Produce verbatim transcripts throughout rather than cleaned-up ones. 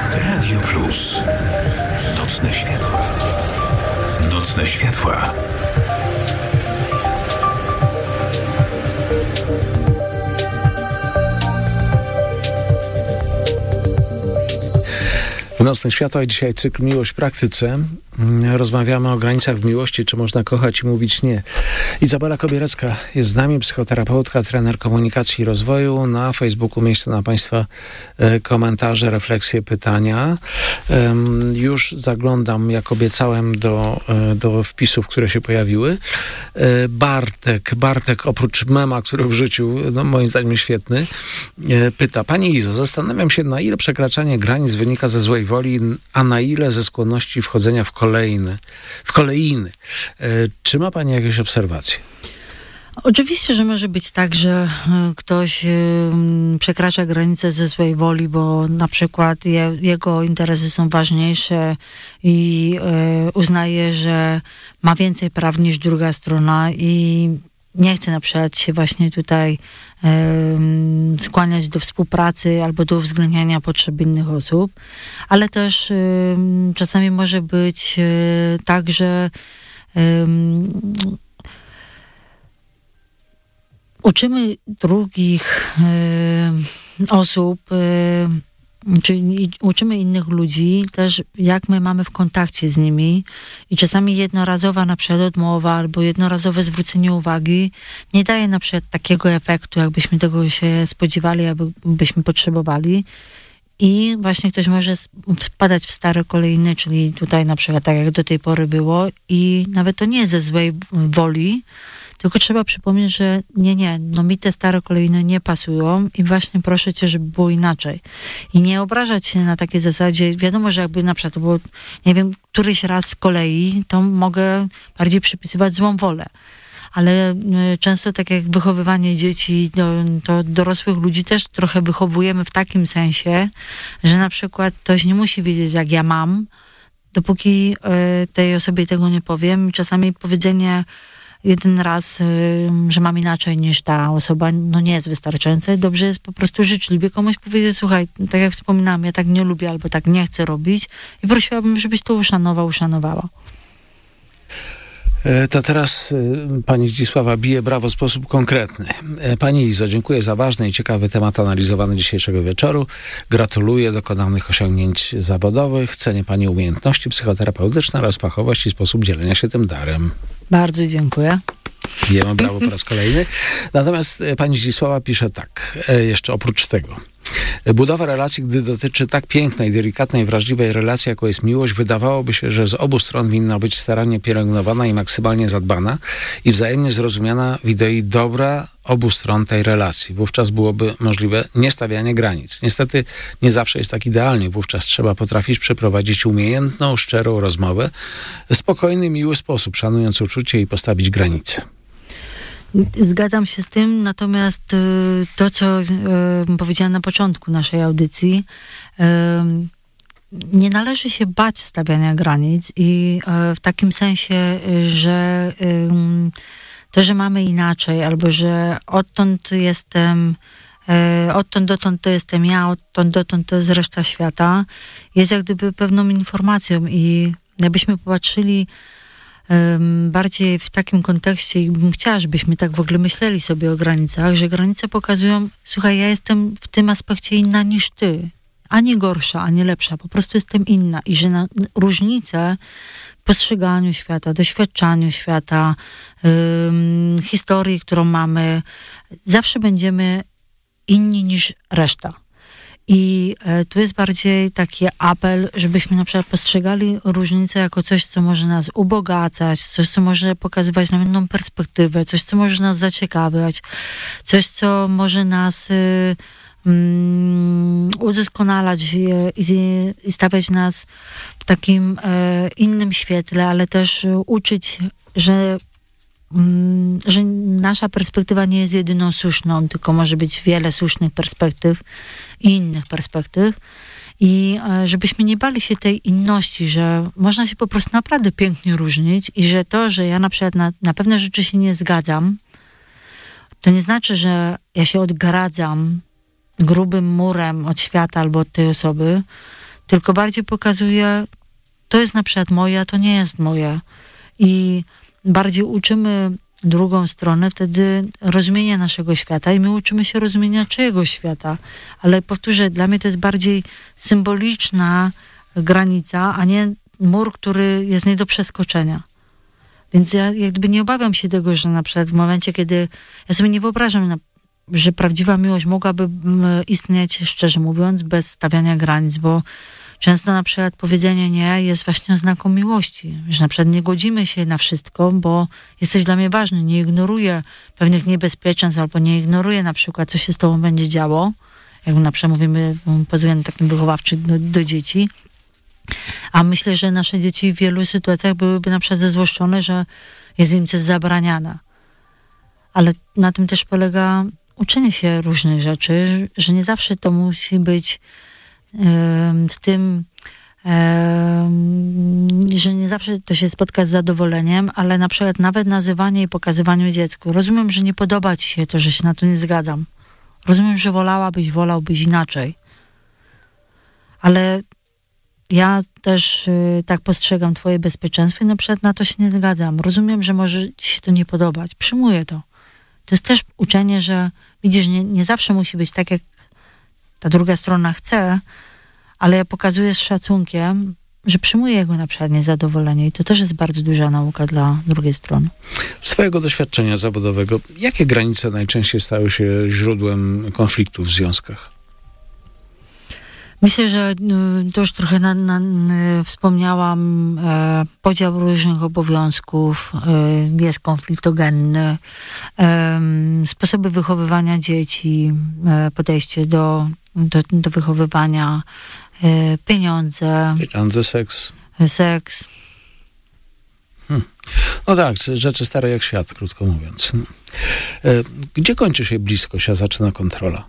Radio Plus. Nocne światła. Nocne światła. W Nocnych Światłach dzisiaj cykl Miłość w praktyce. Rozmawiamy o granicach w miłości, czy można kochać i mówić nie. Izabela Kobierecka jest z nami, psychoterapeutka, trener komunikacji i rozwoju. Na Facebooku miejsce na Państwa komentarze, refleksje, pytania. Już zaglądam, jak obiecałem, do, do wpisów, które się pojawiły. Bartek, Bartek oprócz mema, który w życiu, no, moim zdaniem świetny, pyta: Pani Izo, zastanawiam się, na ile przekraczanie granic wynika ze złej woli, a na ile ze skłonności wchodzenia w kolejny, w kolejny. Czy ma Pani jakieś obserwacje? Oczywiście, że może być tak, że ktoś przekracza granice ze złej woli, bo na przykład je, jego interesy są ważniejsze i uznaje, że ma więcej praw niż druga strona i nie chce na przykład się właśnie tutaj um, skłaniać do współpracy albo do uwzględniania potrzeb innych osób, ale też um, czasami może być um, tak, że um, uczymy drugich um, osób, um, czyli uczymy innych ludzi też, jak my mamy w kontakcie z nimi i czasami jednorazowa na przykład odmowa albo jednorazowe zwrócenie uwagi nie daje na przykład takiego efektu, jakbyśmy tego się spodziewali, jakbyśmy potrzebowali i właśnie ktoś może wpadać w stare kolejny, czyli tutaj na przykład tak jak do tej pory było i nawet to nie ze złej woli, tylko trzeba przypomnieć, że nie, nie, no mi te stare kolejne nie pasują i właśnie proszę cię, żeby było inaczej. I nie obrażać się na takiej zasadzie. Wiadomo, że jakby na przykład to było, nie wiem, któryś raz z kolei, to mogę bardziej przypisywać złą wolę. Ale y, często tak jak wychowywanie dzieci, to, to dorosłych ludzi też trochę wychowujemy w takim sensie, że na przykład ktoś nie musi wiedzieć, jak ja mam, dopóki y, tej osobie tego nie powiem. Czasami powiedzenie jeden raz, że mam inaczej niż ta osoba, no nie jest wystarczające. Dobrze jest po prostu życzliwie komuś powiedzieć: słuchaj, tak jak wspominałam, ja tak nie lubię albo tak nie chcę robić i prosiłabym, żebyś to uszanował, uszanowała. To teraz pani Zdzisława bije brawo w sposób konkretny. Pani Izo, dziękuję za ważny i ciekawy temat analizowany dzisiejszego wieczoru. Gratuluję dokonanych osiągnięć zawodowych. Cenię pani umiejętności psychoterapeutyczne oraz fachowość i sposób dzielenia się tym darem. Bardzo dziękuję. Bijemy brawo po raz kolejny. Natomiast pani Zdzisława pisze tak, jeszcze oprócz tego. Budowa relacji, gdy dotyczy tak pięknej, delikatnej, wrażliwej relacji, jaką jest miłość, wydawałoby się, że z obu stron winna być starannie pielęgnowana i maksymalnie zadbana i wzajemnie zrozumiana w idei dobra obu stron tej relacji. Wówczas byłoby możliwe niestawianie granic. Niestety nie zawsze jest tak idealnie. Wówczas trzeba potrafić przeprowadzić umiejętną, szczerą rozmowę w spokojny, miły sposób, szanując uczucie i postawić granice. Zgadzam się z tym, natomiast y, to, co y, powiedziałam na początku naszej audycji, y, nie należy się bać stawiania granic i y, w takim sensie, y, że y, to, że mamy inaczej, albo że odtąd jestem, y, odtąd dotąd to jestem ja, odtąd dotąd to jest reszta świata, jest jak gdyby pewną informacją i jakbyśmy popatrzyli bardziej w takim kontekście i bym chciała, żebyśmy tak w ogóle myśleli sobie o granicach, że granice pokazują: słuchaj, ja jestem w tym aspekcie inna niż ty. Ani gorsza, ani lepsza. Po prostu jestem inna. I że na, różnice w postrzeganiu świata, doświadczaniu świata, ym, historii, którą mamy, zawsze będziemy inni niż reszta. I e, tu jest bardziej taki apel, żebyśmy na przykład postrzegali różnicę jako coś, co może nas ubogacać, coś, co może pokazywać nam inną perspektywę, coś, co może nas zaciekawiać, coś, co może nas y, mm, udoskonalać i, i, i stawiać nas w takim e, innym świetle, ale też uczyć, że że nasza perspektywa nie jest jedyną słuszną, tylko może być wiele słusznych perspektyw i innych perspektyw. I żebyśmy nie bali się tej inności, że można się po prostu naprawdę pięknie różnić i że to, że ja na przykład na, na pewne rzeczy się nie zgadzam, to nie znaczy, że ja się odgradzam grubym murem od świata albo od tej osoby, tylko bardziej pokazuje, to jest na przykład moje, a to nie jest moje. I bardziej uczymy drugą stronę wtedy rozumienia naszego świata i my uczymy się rozumienia czyjegoś świata. Ale powtórzę, dla mnie to jest bardziej symboliczna granica, a nie mur, który jest nie do przeskoczenia. Więc ja jakby nie obawiam się tego, że na przykład w momencie, kiedy ja sobie nie wyobrażam, że prawdziwa miłość mogłaby istnieć, szczerze mówiąc, bez stawiania granic, bo często na przykład powiedzenie nie jest właśnie oznaką miłości, że na przykład nie godzimy się na wszystko, bo jesteś dla mnie ważny, nie ignoruję pewnych niebezpieczeństw albo nie ignoruję na przykład, co się z tobą będzie działo, jak na przykład mówimy pod względem takim wychowawczym do, do dzieci. A myślę, że nasze dzieci w wielu sytuacjach byłyby na przykład zezłoszczone, że jest im coś zabraniane. Ale na tym też polega uczenie się różnych rzeczy, że nie zawsze to musi być z tym, że nie zawsze to się spotka z zadowoleniem, ale na przykład nawet nazywanie i pokazywanie dziecku. Rozumiem, że nie podoba ci się to, że się na to nie zgadzam. Rozumiem, że wolałabyś, wolałbyś inaczej. Ale ja też y, tak postrzegam twoje bezpieczeństwo i na przykład na to się nie zgadzam. Rozumiem, że może ci się to nie podobać. Przyjmuję to. To jest też uczenie, że widzisz, nie, nie zawsze musi być tak, jak ta druga strona chce, ale ja pokazuję z szacunkiem, że przyjmuję jego na przykład niezadowolenie i to też jest bardzo duża nauka dla drugiej strony. Z twojego doświadczenia zawodowego, jakie granice najczęściej stały się źródłem konfliktów w związkach? Myślę, że to już trochę na, na, wspomniałam, e, podział różnych obowiązków, e, jest konfliktogenny, e, sposoby wychowywania dzieci, e, podejście do, do, do wychowywania, e, pieniądze. Pieniądze, seks. Seks. Hmm. No tak, rzeczy stare jak świat, krótko mówiąc. E, gdzie kończy się bliskość, a zaczyna kontrola?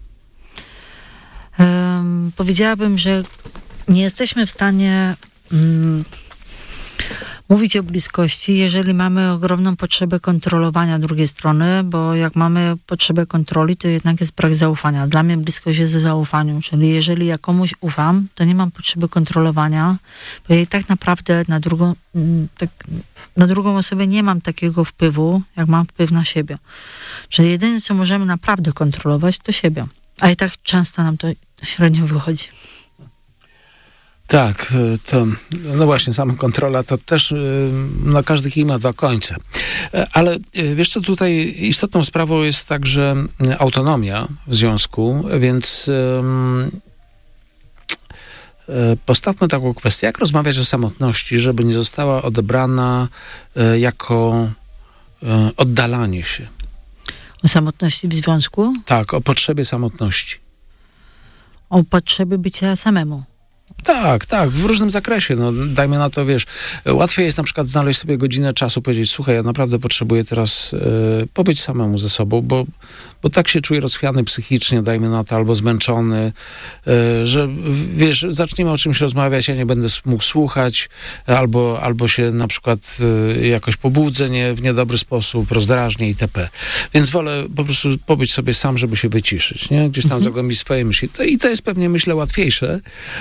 Um, powiedziałabym, że nie jesteśmy w stanie um, mówić o bliskości, jeżeli mamy ogromną potrzebę kontrolowania drugiej strony, bo jak mamy potrzebę kontroli, to jednak jest brak zaufania. Dla mnie bliskość jest w zaufaniu, czyli jeżeli ja komuś ufam, to nie mam potrzeby kontrolowania, bo ja tak naprawdę na drugą, tak, na drugą osobę nie mam takiego wpływu, jak mam wpływ na siebie. Czyli jedyne, co możemy naprawdę kontrolować, to siebie. A i tak często nam to średnio wychodzi. Tak, to, no właśnie, sama kontrola to też, no każdy kij ma dwa końce. Ale wiesz co, tutaj istotną sprawą jest także autonomia w związku, więc um, postawmy taką kwestię, jak rozmawiać o samotności, żeby nie została odebrana jako oddalanie się. O samotności w związku? Tak, o potrzebie samotności. O potrzebie bycia samemu. Tak, tak, w różnym zakresie. No, dajmy na to, wiesz, łatwiej jest na przykład znaleźć sobie godzinę czasu, powiedzieć, słuchaj, ja naprawdę potrzebuję teraz y, pobyć samemu ze sobą, bo, bo tak się czuję rozchwiany psychicznie, dajmy na to, albo zmęczony, y, że wiesz, zaczniemy o czymś rozmawiać, ja nie będę mógł słuchać, albo, albo się na przykład y, jakoś pobudzę nie, w niedobry sposób, rozdrażnię itp. Więc wolę po prostu pobyć sobie sam, żeby się wyciszyć, nie? Gdzieś tam mhm. zagłębić swoje myśli. To, I to jest pewnie, myślę, łatwiejsze,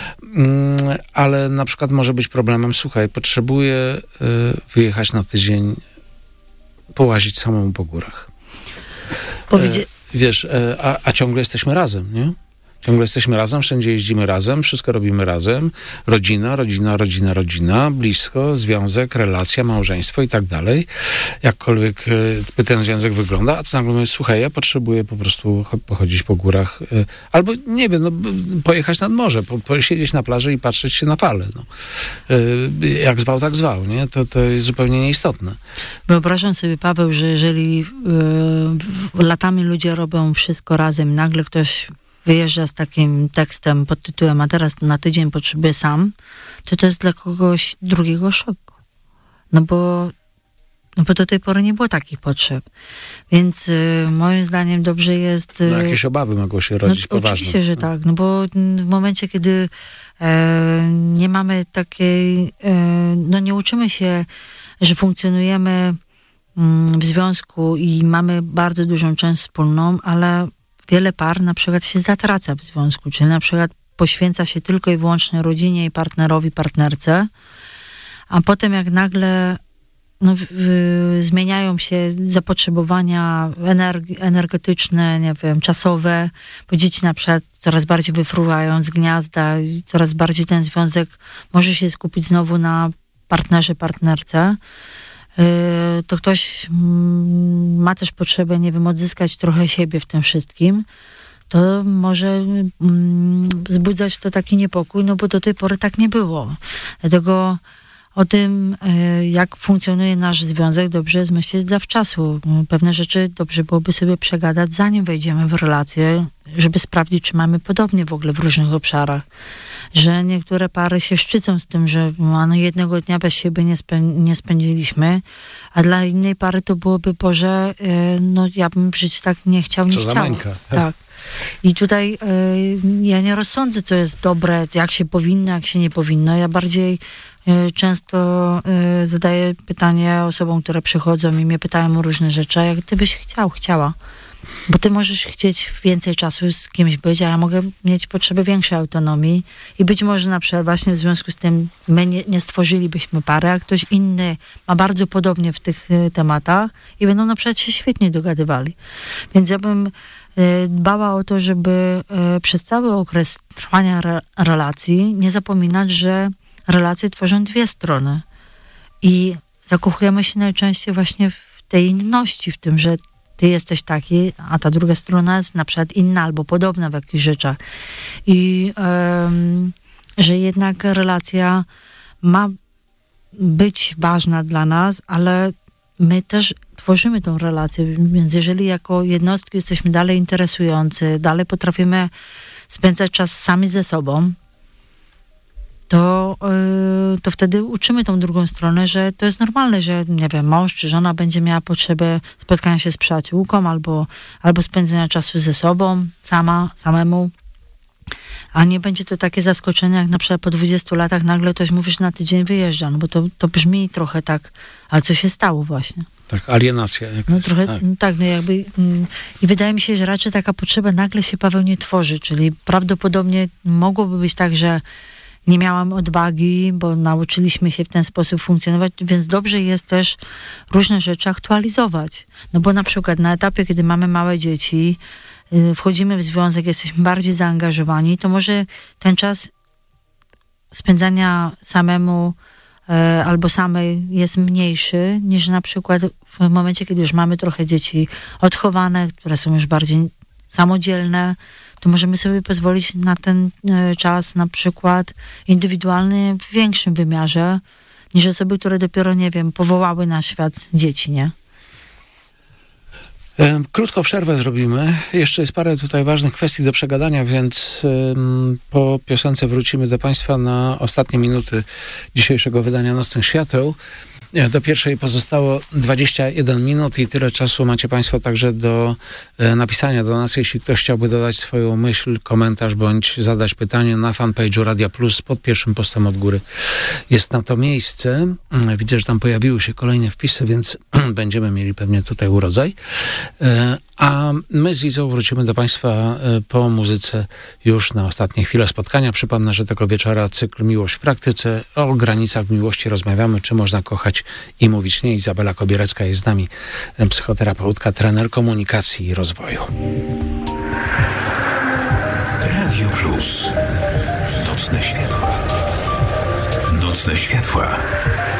ale na przykład może być problemem, słuchaj, potrzebuję y, wyjechać na tydzień, połazić samemu po górach. Powiedzie- y, wiesz, y, a, a ciągle jesteśmy razem, nie? Ciągle jesteśmy razem, wszędzie jeździmy razem, wszystko robimy razem. Rodzina, rodzina, rodzina, rodzina, blisko, związek, relacja, małżeństwo i tak dalej. Jakkolwiek y, ten związek wygląda, a to nagle mówię, słuchaj, ja potrzebuję po prostu pochodzić po górach. Y, albo, nie wiem, no, pojechać nad morze, po, posiedzieć na plaży i patrzeć się na fale. No. Y, jak zwał, tak zwał, nie? To, to jest zupełnie nieistotne. Wyobrażam sobie, Paweł, że jeżeli y, latami ludzie robią wszystko razem, nagle ktoś wyjeżdża z takim tekstem pod tytułem, a teraz na tydzień potrzebuję sam, to to jest dla kogoś drugiego szok. No bo, no bo do tej pory nie było takich potrzeb. Więc y, moim zdaniem dobrze jest... Y, no jakieś obawy mogą się rodzić no, poważne. Oczywiście, że tak. No bo w momencie, kiedy e, nie mamy takiej... E, no nie uczymy się, że funkcjonujemy mm, w związku i mamy bardzo dużą część wspólną, ale wiele par na przykład się zatraca w związku, czyli na przykład poświęca się tylko i wyłącznie rodzinie i partnerowi, partnerce, a potem jak nagle no, w, w, zmieniają się zapotrzebowania energi- energetyczne, nie wiem, czasowe, bo dzieci na przykład coraz bardziej wyfruwają z gniazda i coraz bardziej ten związek może się skupić znowu na partnerze, partnerce, yy, to ktoś mm, ma też potrzebę, nie wiem, odzyskać trochę siebie w tym wszystkim, to może mm, wzbudzać to taki niepokój, no bo do tej pory tak nie było. Dlatego o tym, jak funkcjonuje nasz związek, dobrze jest myśleć zawczasu. Pewne rzeczy dobrze byłoby sobie przegadać, zanim wejdziemy w relacje, żeby sprawdzić, czy mamy podobnie w ogóle w różnych obszarach. Że niektóre pary się szczycą z tym, że no, jednego dnia bez siebie nie, spę- nie spędziliśmy, a dla innej pary to byłoby, Boże, no ja bym w życiu tak nie chciał, nie co chciał. za męka. Tak. I tutaj y, ja nie rozsądzę, co jest dobre, jak się powinno, jak się nie powinno. Ja bardziej y, często y, zadaję pytanie osobom, które przychodzą i mnie pytają o różne rzeczy, a jak ty byś chciał, chciała. Bo ty możesz chcieć więcej czasu z kimś być, a ja mogę mieć potrzebę większej autonomii i być może na przykład właśnie w związku z tym my nie, nie stworzylibyśmy pary, a ktoś inny ma bardzo podobnie w tych y, tematach i będą na przykład się świetnie dogadywali. Więc ja bym dbała o to, żeby przez cały okres trwania re- relacji nie zapominać, że relacje tworzą dwie strony. I zakochujemy się najczęściej właśnie w tej inności, w tym, że ty jesteś taki, a ta druga strona jest na przykład inna albo podobna w jakichś rzeczach. I um, że jednak relacja ma być ważna dla nas, ale my też tworzymy tą relację, więc jeżeli jako jednostki jesteśmy dalej interesujący, dalej potrafimy spędzać czas sami ze sobą, to, yy, to wtedy uczymy tą drugą stronę, że to jest normalne, że nie wiem, mąż czy żona będzie miała potrzebę spotkania się z przyjaciółką albo, albo spędzenia czasu ze sobą, sama, samemu. A nie będzie to takie zaskoczenie, jak na przykład po dwudziestu latach nagle ktoś mówi, że na tydzień wyjeżdża, no bo to, to brzmi trochę tak, ale co się stało właśnie? Tak, alienacja jakaś. No trochę tak, tak no jakby mm, i wydaje mi się, że raczej taka potrzeba nagle się, Paweł, nie tworzy, czyli prawdopodobnie mogłoby być tak, że nie miałam odwagi, bo nauczyliśmy się w ten sposób funkcjonować, więc dobrze jest też różne rzeczy aktualizować. No bo na przykład na etapie, kiedy mamy małe dzieci, yy, wchodzimy w związek, jesteśmy bardziej zaangażowani, to może ten czas spędzania samemu albo samej jest mniejszy niż na przykład w momencie, kiedy już mamy trochę dzieci odchowane, które są już bardziej samodzielne, to możemy sobie pozwolić na ten czas na przykład indywidualny w większym wymiarze niż osoby, które dopiero, nie wiem, powołały na świat dzieci, nie? Krótką przerwę zrobimy. Jeszcze jest parę tutaj ważnych kwestii do przegadania, więc um, po piosence wrócimy do Państwa na ostatnie minuty dzisiejszego wydania Nocnych Świateł. Do pierwszej pozostało dwadzieścia jeden minut i tyle czasu macie Państwo także do e, napisania do nas, jeśli ktoś chciałby dodać swoją myśl, komentarz bądź zadać pytanie na fanpage'u Radia Plus pod pierwszym postem od góry. Jest na to miejsce. Widzę, że tam pojawiły się kolejne wpisy, więc będziemy mieli pewnie tutaj urodzaj. E, a my z Izą wrócimy do Państwa e, po muzyce już na ostatnie chwile spotkania. Przypomnę, że tego wieczora cykl Miłość w praktyce. O granicach miłości rozmawiamy, czy można kochać i mówić nie. Izabela Kobierecka jest z nami, psychoterapeutka, trener komunikacji i rozwoju. Radio Plus. Nocne światła. Nocne światła.